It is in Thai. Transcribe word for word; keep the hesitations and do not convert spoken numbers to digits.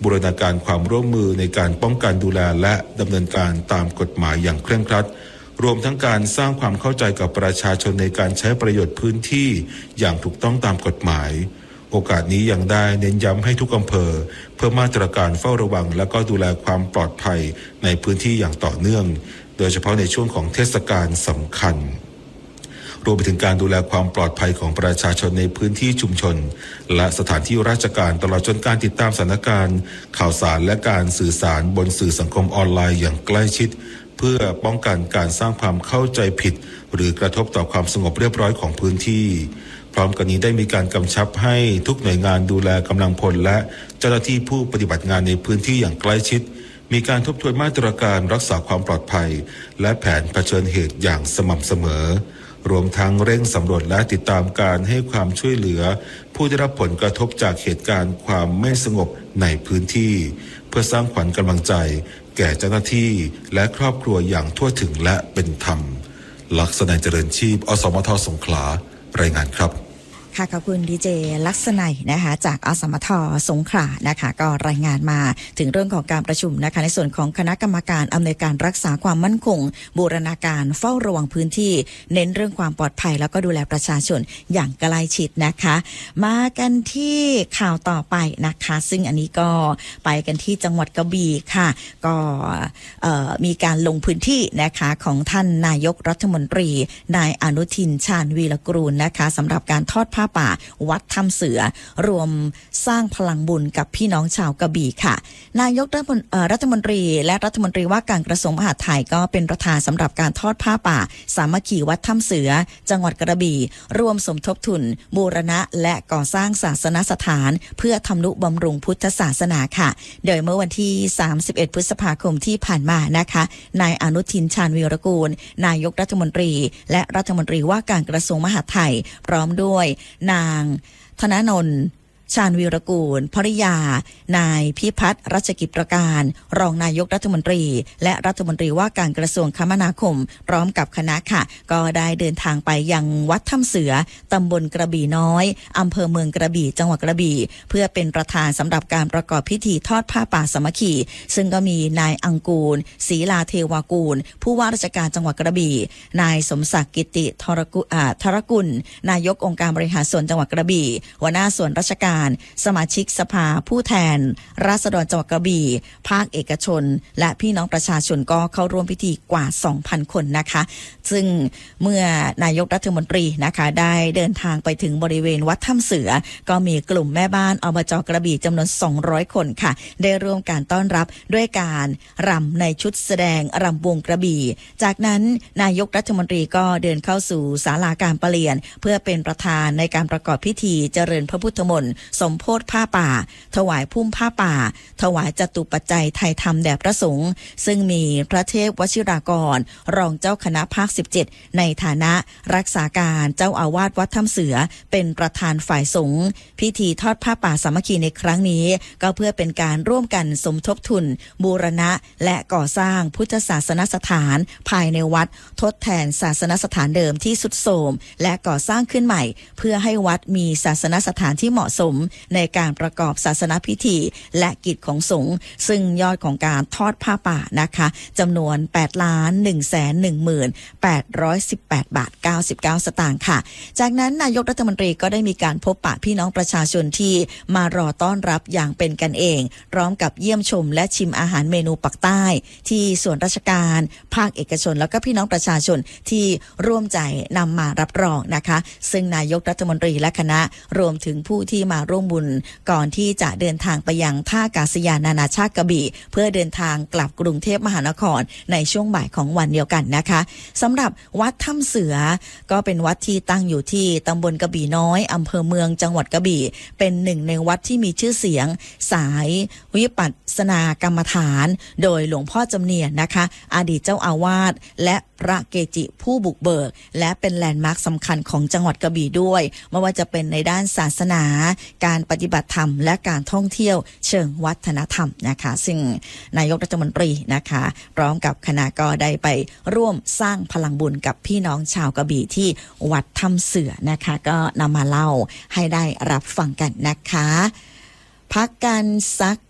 บูรณาการความร่วมมือในการป้องกันดูแลและดำเนินการตามกฎหมายอย่างเคร่งครัดรวมทั้งการสร้างความเข้าใจกับประชาชนในการใช้ประโยชน์พื้นที่อย่างถูกต้องตามกฎหมายโอกาสนี้ยังได้เน้นย้ำให้ทุกอำเภอเพิ่มมาตรการเฝ้าระวังและก็ดูแลความปลอดภัยในพื้นที่อย่างต่อเนื่องโดยเฉพาะในช่วงของเทศกาลสำคัญรวมไปถึงการดูแลความปลอดภัยของประชาชนในพื้นที่ชุมชนและสถานที่ราชการตลอดจนการติดตามสถานการณ์ข่าวสารและการสื่อสารบนสื่อสังคมออนไลน์อย่างใกล้ชิดเพื่อป้องกันการสร้างความเข้าใจผิดหรือกระทบต่อความสงบเรียบร้อยของพื้นที่พร้อมกันนี้ได้มีการกำชับให้ทุกหน่วยงานดูแลกำลังพลและเจ้าหน้าที่ผู้ปฏิบัติงานในพื้นที่อย่างใกล้ชิดมีการทบทวนมาตรการรักษาความปลอดภัยและแผนเผชิญเหตุอย่างสม่ำเสมอรวมทั้งเร่งสำรวจและติดตามการให้ความช่วยเหลือผู้ได้รับผลกระทบจากเหตุการณ์ความไม่สงบในพื้นที่เพื่อสร้างขวัญกำลังใจแก่เจ้าหน้าที่และครอบครัวอย่างทั่วถึงและเป็นธรรมลักษณะเจริญชีพอสมทสงขลารายงานครับค่ะขอบคุณดีเจลักษณัยนะคะจากอสมทสงขลานะคะก็รายงานมาถึงเรื่องของการประชุมนะคะในส่วนของคณะกรรมการอำนวยการรักษาความมั่นคงบูรณาการเฝ้าระวังพื้นที่เน้นเรื่องความปลอดภัยแล้วก็ดูแลประชาชนอย่างใกล้ชิดนะคะมากันที่ข่าวต่อไปนะคะซึ่งอันนี้ก็ไปกันที่จังหวัดกระบี่ค่ะก็มีการลงพื้นที่นะคะของท่านนายกรัฐมนตรีนายอนุทินชาญวีรกูลนะคะสำหรับการทอดผ้าป่าวัดถ้ำเสือรวมสร้างพลังบุญกับพี่น้องชาวกระบี่ค่ะนายกรัฐมนตรีและรัฐมนตรีว่าการกระทรวงมหาดไทยก็เป็นประธานสำหรับการทอดผ้าป่าสามัคคีวัดถ้ำเสือจังหวัดกระบี่รวมสมทบทุนบูรณะและก่อสร้างศาสนสถานเพื่อทำนุบำรุงพุทธศาสนาค่ะโดยเมื่อวันที่สามสิบเอ็ดพฤษภาคมที่ผ่านมานะคะนายอนุทินชาญวีรกูลนายกรัฐมนตรีและรัฐมนตรีว่าการกระทรวงมหาดไทยพร้อมด้วยนางธนนนท์ชาญวีรกูลภริยานายพิพัฒน์รัชกิจประการรองนายกรัฐมนตรีและรัฐมนตรีว่าการกระทรวงคมนาคมพร้อมกับคณะค่ะก็ได้เดินทางไปยังวัดถ้ำเสือตำบลกระบี่น้อยอำเภอเมืองกระบี่จังหวัดกระบี่เพื่อเป็นประธานสำหรับการประกอบพิธีทอดผ้าป่าสามัคคีซึ่งก็มีนายอังกูลศรีลาเทวากูลผู้ว่าราชการจังหวัดกระบี่นายสมศักดิ์กิติธรกุลธรกุลนายกองค์การบริหารส่วนจังหวัดกระบี่หัวหน้าส่วนราชการสมาชิกสภาผู้แทนราษฎรจังหวัดกระบี่ภาคเอกชนและพี่น้องประชาชนก็เข้าร่วมพิธีกว่า สองพัน คนนะคะซึ่งเมื่อนายกรัฐมนตรีนะคะได้เดินทางไปถึงบริเวณวัดถ้ำเสือก็มีกลุ่มแม่บ้านอบจ.กระบี่จำนวนสองร้อยคนค่ะได้ร่วมการต้อนรับด้วยการรำในชุดแสดงรำวงกระบี่จากนั้นนายกรัฐมนตรีก็เดินเข้าสู่ศาลาการประเรียนเพื่อเป็นประธานในการประกอบพิธีเจริญพระพุทธมนต์สมโภชผ้าป่าถวายพุ่มผ้าป่าถวายจตุปัจจัยไทยธรรมแด่พระสงฆ์ซึ่งมีพระเทพวชิรากรรองเจ้าคณะภาคสิบเจ็ดในฐานะรักษาการเจ้าอาวาสวัดถ้ำเสือเป็นประธานฝ่ายสงฆ์พิธีทอดผ้าป่าสามัคคีในครั้งนี้ก็เพื่อเป็นการร่วมกันสมทบทุนบูรณะและก่อสร้างพุทธศาสนสถานภายในวัดทดแทนศาสนสถานเดิมที่ทรุดโทรมและก่อสร้างขึ้นใหม่เพื่อให้วัดมีศาสนสถานที่เหมาะสมในการประกอบศาสนพิธีและกิจของสงฆ์ซึ่งยอดของการทอดผ้าป่านะคะจำนวน แปดล้าน หนึ่งแสนหนึ่งหมื่นแปดร้อยสิบแปด บาท เก้าสิบเก้า สตางค์ค่ะจากนั้นนายกรัฐมนตรีก็ได้มีการพบปะพี่น้องประชาชนที่มารอต้อนรับอย่างเป็นกันเองพร้อมกับเยี่ยมชมและชิมอาหารเมนูปักใต้ที่ส่วนราชการภาคเอกชนแล้วก็พี่น้องประชาชนที่ร่วมใจนำมารับรองนะคะซึ่งนายกรัฐมนตรีและคณะรวมถึงผู้ที่มาร่วมบุญก่อนที่จะเดินทางไปยังท่าอากาศยานนานาชาติกระบี่เพื่อเดินทางกลับกรุงเทพมหานครในช่วงบ่ายของวันเดียวกันนะคะสำหรับวัดถ้ำเสือก็เป็นวัดที่ตั้งอยู่ที่ตำบลกระบี่น้อยอำเภอเมืองจังหวัดกระบี่เป็นหนึ่งในวัดที่มีชื่อเสียงสายวิปัสสนากรรมฐานโดยหลวงพ่อจำเนียนนะคะอดีตเจ้าอาวาสและพระเกจิผู้บุกเบิกและเป็นแลนด์มาร์คสำคัญของจังหวัดกระบี่ด้วยไม่ว่าจะเป็นในด้านศาสนาการปฏิบัติธรรมและการท่องเที่ยวเชิงวัฒนธรรมนะคะซึ่งนายกรัฐมนตรีนะคะพร้อมกับคณะก็ได้ไปร่วมสร้างพลังบุญกับพี่น้องชาวกระบี่ที่วัดถ้ำเสือนะคะก็นำมาเล่าให้ได้รับฟังกันนะคะพักกันสัก